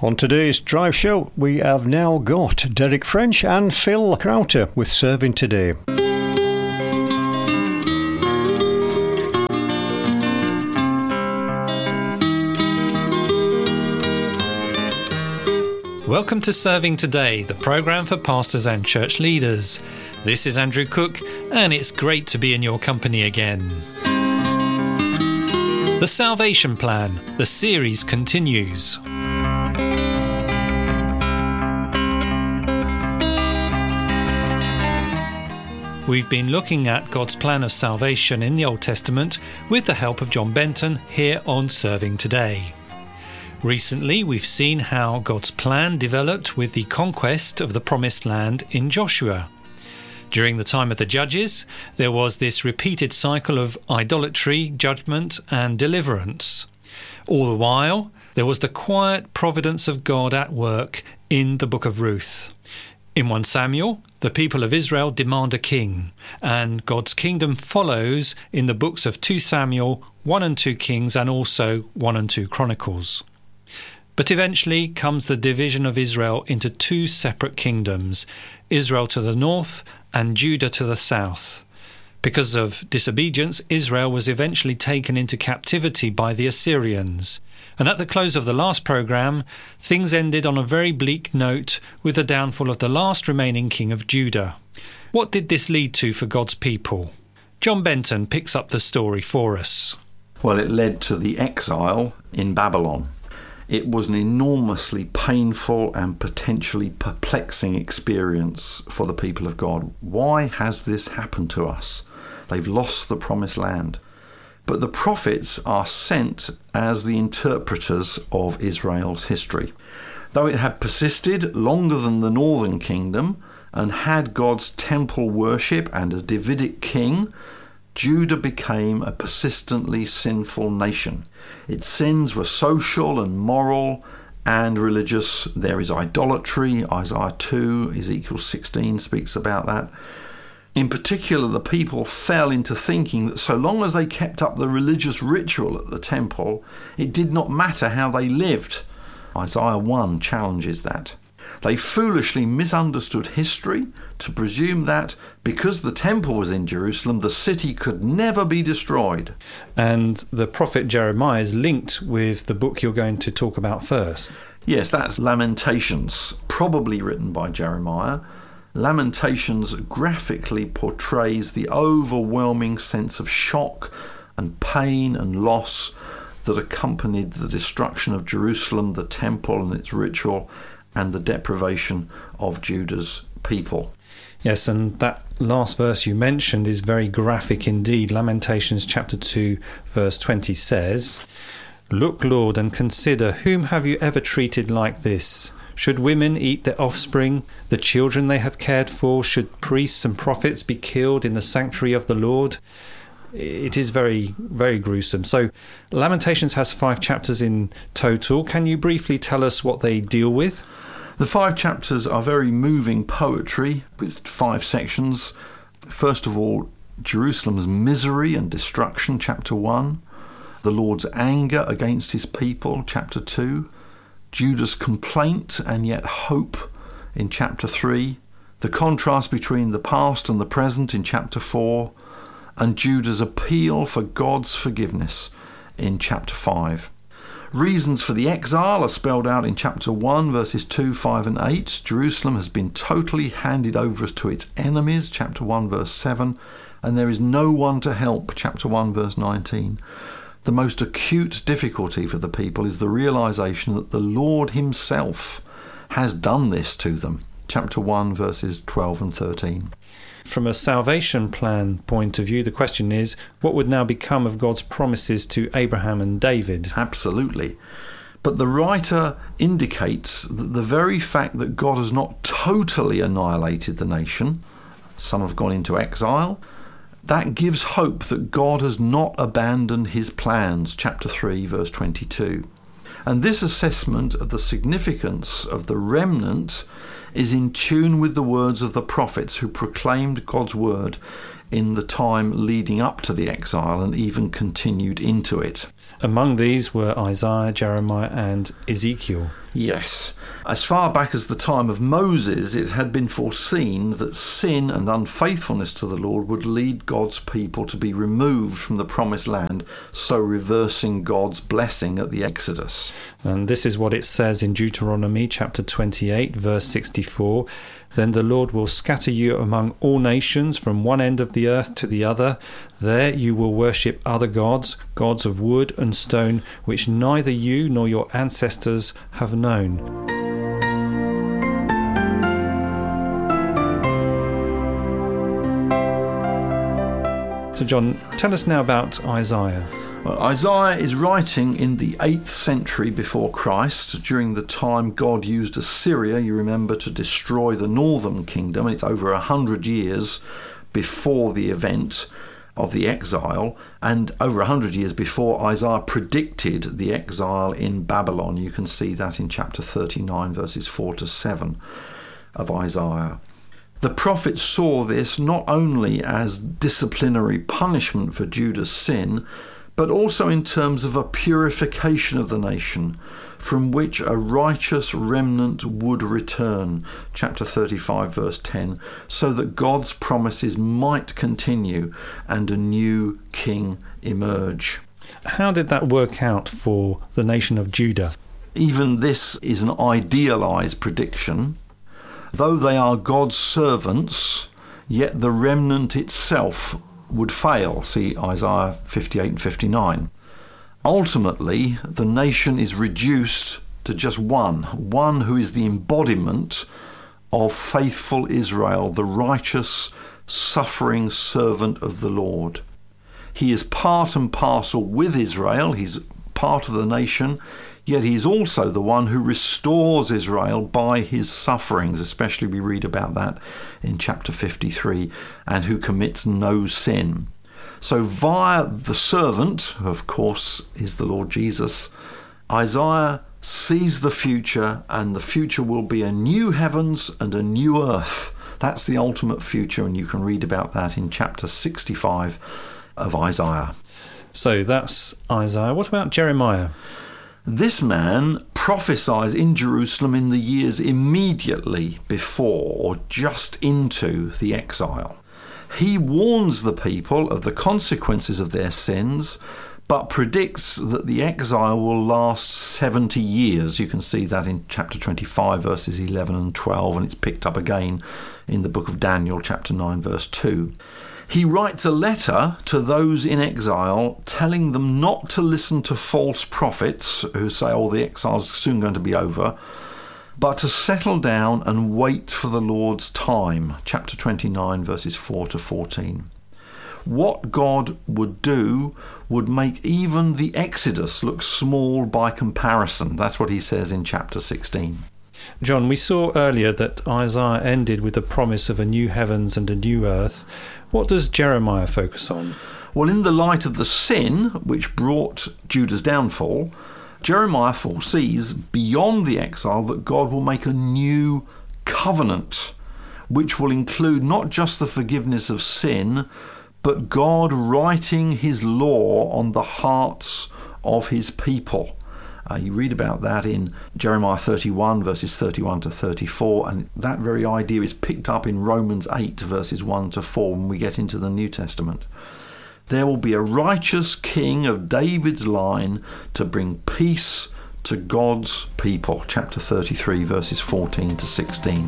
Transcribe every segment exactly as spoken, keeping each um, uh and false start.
On today's Drive Show, we have now got Derek French and Phil Crowter with Serving Today. Welcome to Serving Today, the programme for pastors and church leaders. This is Andrew Cook, and it's great to be in your company again. The Salvation Plan, the series continues. We've been looking at God's plan of salvation in the Old Testament with the help of John Benton here on Serving Today. Recently, we've seen how God's plan developed with the conquest of the Promised Land in Joshua. During the time of the Judges, there was this repeated cycle of idolatry, judgment, and deliverance. All the while, there was the quiet providence of God at work in the book of Ruth. In First Samuel, the people of Israel demand a king, and God's kingdom follows in the books of Second Samuel, First and Second Kings, and also First and Second Chronicles. But eventually comes the division of Israel into two separate kingdoms, Israel to the north and Judah to the south. Because of disobedience, Israel was eventually taken into captivity by the Assyrians. And at the close of the last programme, things ended on a very bleak note with the downfall of the last remaining king of Judah. What did this lead to for God's people? John Benton picks up the story for us. Well, it led to the exile in Babylon. It was an enormously painful and potentially perplexing experience for the people of God. Why has this happened to us? They've lost the promised land. But the prophets are sent as the interpreters of Israel's history. Though it had persisted longer than the northern kingdom and had God's temple worship and a Davidic king, Judah became a persistently sinful nation. Its sins were social and moral and religious. There is idolatry. Isaiah two, Ezekiel sixteen speaks about that. In particular, the people fell into thinking that so long as they kept up the religious ritual at the temple, it did not matter how they lived. Isaiah one challenges that. They foolishly misunderstood history to presume that because the temple was in Jerusalem, the city could never be destroyed. And the prophet Jeremiah is linked with the book you're going to talk about first. Yes, that's Lamentations, probably written by Jeremiah. Lamentations graphically portrays the overwhelming sense of shock and pain and loss that accompanied the destruction of Jerusalem, the temple and its ritual, and the deprivation of Judah's people. Yes, and that last verse you mentioned is very graphic indeed. Lamentations chapter two, verse twenty says, "Look, Lord, and consider, whom have you ever treated like this? Should women eat their offspring, the children they have cared for? Should priests and prophets be killed in the sanctuary of the Lord?" It is very, very gruesome. So Lamentations has five chapters in total. Can you briefly tell us what they deal with? The five chapters are very moving poetry with five sections. First of all, Jerusalem's misery and destruction, chapter one. The Lord's anger against his people, chapter two. Judah's complaint and yet hope in chapter three. The contrast between the past and the present in chapter four. And Judah's appeal for God's forgiveness in chapter five. Reasons for the exile are spelled out in chapter one, verses two, five and eight. Jerusalem has been totally handed over to its enemies, chapter one, verse seven, and there is no one to help, chapter one, verse nineteen. The most acute difficulty for the people is the realization that the Lord himself has done this to them, chapter one, verses twelve and thirteen. From a salvation plan point of view, the question is, what would now become of God's promises to Abraham and David? Absolutely. But the writer indicates that the very fact that God has not totally annihilated the nation, some have gone into exile, that gives hope that God has not abandoned his plans, chapter three, verse twenty-two. And this assessment of the significance of the remnant is in tune with the words of the prophets who proclaimed God's word in the time leading up to the exile and even continued into it. Among these were Isaiah, Jeremiah and Ezekiel. Yes. As far back as the time of Moses, it had been foreseen that sin and unfaithfulness to the Lord would lead God's people to be removed from the promised land, so reversing God's blessing at the Exodus. And this is what it says in Deuteronomy chapter twenty-eight, verse sixty-four. Then the Lord will scatter you among all nations from one end of the earth to the other. There you will worship other gods, gods of wood and stone, which neither you nor your ancestors have known. So John, tell us now about Isaiah. Well, Isaiah is writing in the eighth century before Christ, during the time God used Assyria, you remember, to destroy the northern kingdom. It's over a hundred years before the event of the exile, and over a hundred years before Isaiah predicted the exile in Babylon. You can see that in chapter thirty-nine, verses four to seven of Isaiah. The prophet saw this not only as disciplinary punishment for Judah's sin, but also in terms of a purification of the nation, from which a righteous remnant would return, chapter thirty-five, verse ten, so that God's promises might continue and a new king emerge. How did that work out for the nation of Judah? Even this is an idealized prediction. Though they are God's servants, yet the remnant itself would fail. See Isaiah fifty-eight and fifty-nine. Ultimately, the nation is reduced to just one, one who is the embodiment of faithful Israel, the righteous, suffering servant of the Lord. He is part and parcel with Israel. He's part of the nation, yet he is also the one who restores Israel by his sufferings, especially we read about that in chapter fifty-three, and who commits no sin. So via the servant, who of course is the Lord Jesus, Isaiah sees the future, and the future will be a new heavens and a new earth. That's the ultimate future, and you can read about that in chapter sixty-five of Isaiah. So that's Isaiah. What about Jeremiah? This man prophesies in Jerusalem in the years immediately before or just into the exile. He warns the people of the consequences of their sins, but predicts that the exile will last seventy years. You can see that in chapter twenty-five, verses eleven and twelve, and it's picked up again in the book of Daniel, chapter nine, verse two. He writes a letter to those in exile telling them not to listen to false prophets who say, oh, the exile's soon going to be over, but to settle down and wait for the Lord's time. Chapter twenty-nine, verses four to fourteen. What God would do would make even the Exodus look small by comparison. That's what he says in chapter sixteen. John, we saw earlier that Isaiah ended with the promise of a new heavens and a new earth. What does Jeremiah focus on? Well, in the light of the sin which brought Judah's downfall, Jeremiah foresees beyond the exile that God will make a new covenant, which will include not just the forgiveness of sin, but God writing his law on the hearts of his people. Uh, you read about that in Jeremiah thirty-one, verses thirty-one to thirty-four, and that very idea is picked up in Romans eight, verses one to four, when we get into the New Testament. There will be a righteous king of David's line to bring peace to God's people. Chapter thirty-three, verses fourteen to sixteen.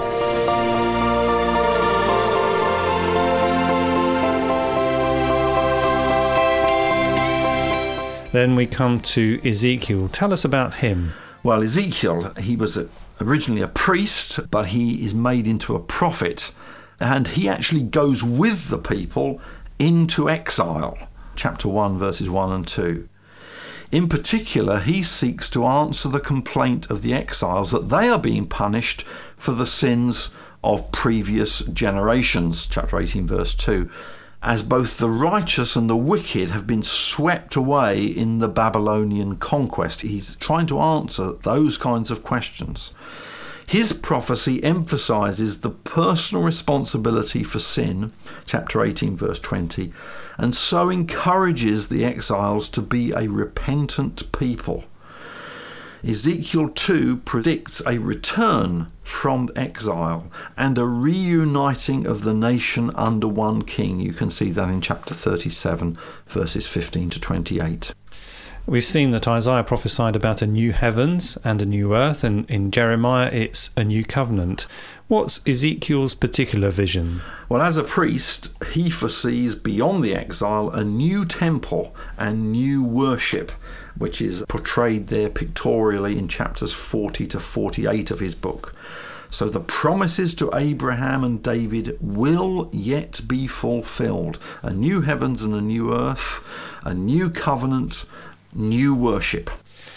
Then we come to Ezekiel. Tell us about him. Well, Ezekiel, he was a, originally a priest, but he is made into a prophet, and he actually goes with the people into exile. Chapter one, verses one and two. In particular, he seeks to answer the complaint of the exiles that they are being punished for the sins of previous generations. Chapter eighteen, verse two. As both the righteous and the wicked have been swept away in the Babylonian conquest. He's trying to answer those kinds of questions. His prophecy emphasizes the personal responsibility for sin, chapter eighteen, verse twenty, and so encourages the exiles to be a repentant people. Ezekiel two predicts a return from exile and a reuniting of the nation under one king. You can see that in chapter thirty-seven, verses fifteen to twenty-eight. We've seen that Isaiah prophesied about a new heavens and a new earth, and in Jeremiah it's a new covenant. What's Ezekiel's particular vision? Well, as a priest, he foresees beyond the exile a new temple and new worship, which is portrayed there pictorially in chapters forty to forty-eight of his book. So the promises to Abraham and David will yet be fulfilled. A new heavens and a new earth, a new covenant, new worship.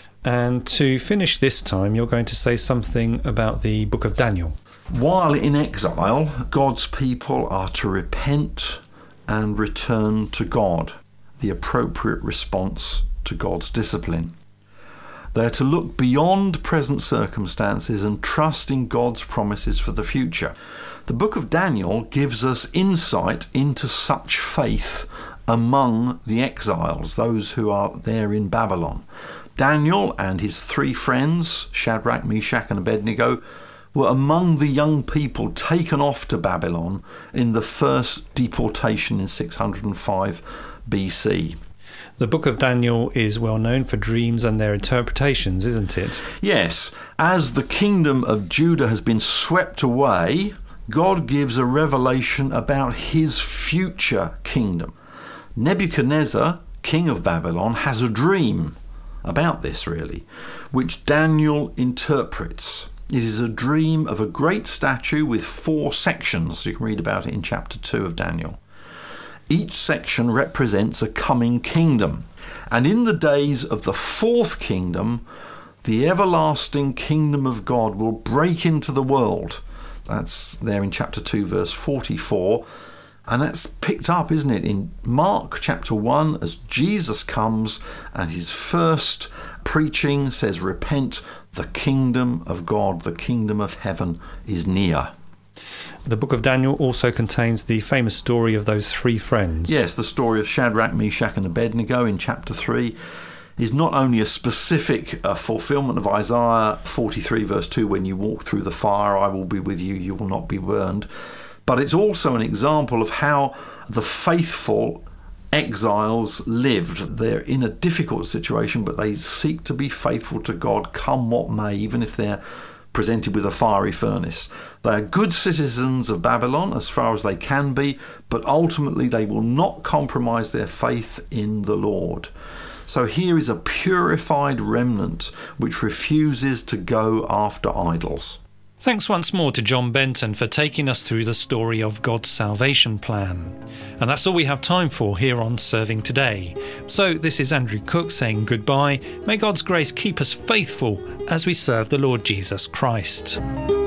And to finish this time, you're going to say something about the book of Daniel. While in exile, God's people are to repent and return to God, the appropriate response to God's discipline. They are to look beyond present circumstances and trust in God's promises for the future. The book of Daniel gives us insight into such faith among the exiles, those who are there in Babylon. Daniel and his three friends, Shadrach, Meshach and Abednego, were among the young people taken off to Babylon in the first deportation in six hundred five B C. The book of Daniel is well known for dreams and their interpretations, isn't it? Yes. As the kingdom of Judah has been swept away, God gives a revelation about his future kingdom. Nebuchadnezzar, king of Babylon, has a dream about this, really, which Daniel interprets. It is a dream of a great statue with four sections. You can read about it in chapter two of Daniel. Each section represents a coming kingdom. And in the days of the fourth kingdom, the everlasting kingdom of God will break into the world. That's there in chapter two, verse forty-four. And that's picked up, isn't it, in Mark chapter one, as Jesus comes and his first preaching says, repent, the kingdom of God, the kingdom of heaven is near. The book of Daniel also contains the famous story of those three friends. Yes, the story of Shadrach, Meshach and Abednego in chapter three is not only a specific uh, fulfillment of Isaiah forty-three verse two, when you walk through the fire, I will be with you, you will not be burned, but it's also an example of how the faithful exiles lived. They're in a difficult situation, but they seek to be faithful to God, come what may, even if they're presented with a fiery furnace. They are good citizens of Babylon as far as they can be, but ultimately they will not compromise their faith in the Lord. So here is a purified remnant which refuses to go after idols. Thanks once more to John Benton for taking us through the story of God's salvation plan. And that's all we have time for here on Serving Today. So this is Andrew Cook saying goodbye. May God's grace keep us faithful as we serve the Lord Jesus Christ.